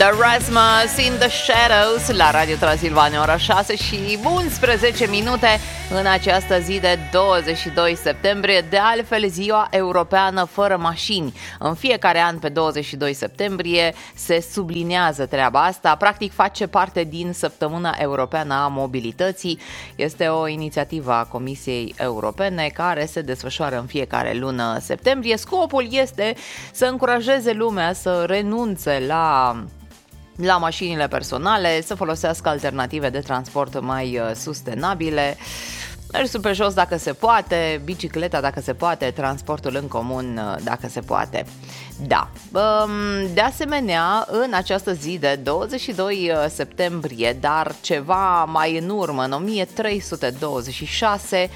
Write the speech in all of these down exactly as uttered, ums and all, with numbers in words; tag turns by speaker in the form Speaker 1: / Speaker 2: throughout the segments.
Speaker 1: The Rasmus in the Shadows la Radio Transilvania, ora șase și unsprezece minute în această zi de douăzeci și doi septembrie, de altfel ziua europeană fără mașini. În fiecare an pe douăzeci și doi septembrie se subliniază treaba asta, practic face parte din Săptămâna Europeană a Mobilității. Este o inițiativă a Comisiei Europene care se desfășoară în fiecare lună septembrie. Scopul este să încurajeze lumea să renunțe la la mașinile personale, să folosească alternative de transport mai sustenabile, mersul pe jos dacă se poate, bicicleta dacă se poate, transportul în comun dacă se poate. Da. De asemenea, în această zi de douăzeci și doi septembrie, dar ceva mai în urmă, în o mie trei sute douăzeci și șase,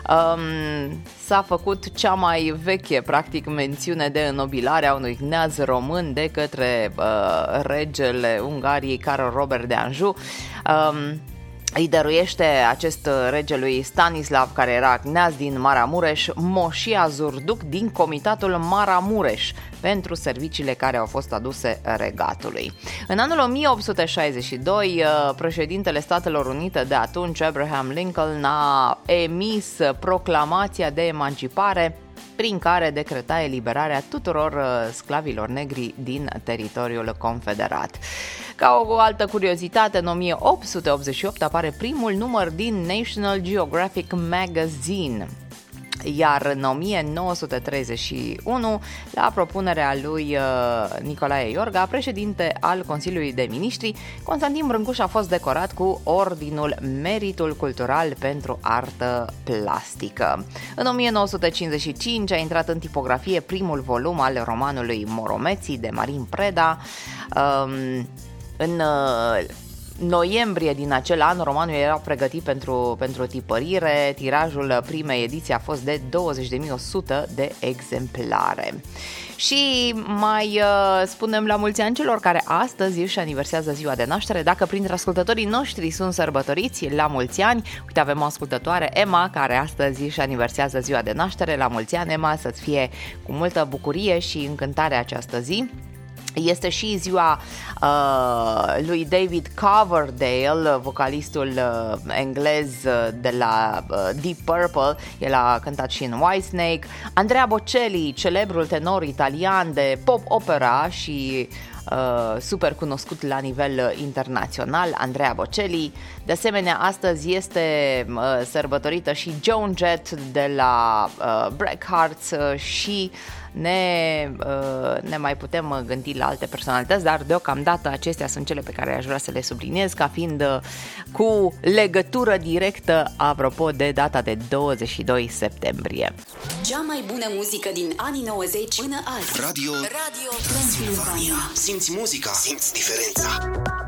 Speaker 1: Um, s-a făcut cea mai veche, practic, mențiune de înnobilare a unui kneaz român de către uh, regele Ungariei, Carol Robert de Anjou. Um, îi dăruiește acest rege lui Stanislav, care era kneaz din Maramureș, moșia Zurduc din comitatul Maramureș pentru serviciile care au fost aduse regatului. În anul o mie opt sute șaizeci și doi, președintele Statelor Unite de atunci, Abraham Lincoln, a emis proclamația de emancipare prin care decreta eliberarea tuturor sclavilor negri din teritoriul confederat. Ca o altă curiozitate, în o mie opt sute optzeci și opt apare primul număr din National Geographic Magazine, iar în o mie nouă sute treizeci și unu, la propunerea lui Nicolae Iorga, președinte al Consiliului de Miniștri, Constantin Brâncuș a fost decorat cu Ordinul Meritul Cultural pentru Artă Plastică. În o mie nouă sute cincizeci și cinci a intrat în tipografie primul volum al romanului Moromeții de Marin Preda. Um, în noiembrie din acel an, romanul era pregătit pentru, pentru tipărire. Tirajul primei ediții a fost de douăzeci de mii o sută de exemplare. Și mai uh, spunem la mulți ani celor care astăzi își aniversează ziua de naștere. Dacă printre ascultătorii noștri sunt sărbătoriți, la mulți ani. Uite, avem o ascultătoare, Emma, care astăzi își aniversează ziua de naștere. La mulți ani, Emma, să-ți fie cu multă bucurie și încântare această zi. Este și ziua uh, lui David Coverdale, vocalistul uh, englez uh, de la uh, Deep Purple. El a cântat și în Whitesnake. Andrea Bocelli, celebrul tenor italian de pop opera și uh, super cunoscut la nivel internațional, Andrea Bocelli. De asemenea, astăzi este uh, sărbătorită și Joan Jett de la uh, Blackhearts uh, și Ne, ne mai putem gândi la alte personalități, dar deocamdată acestea sunt cele pe care aș vrea să le subliniez ca fiind cu legătură directă apropo de data de douăzeci și doi septembrie.
Speaker 2: Cea mai bună muzică din anii nouăzeci până azi.
Speaker 3: Radio, Radio Transilvania. Simți muzica, simți diferența.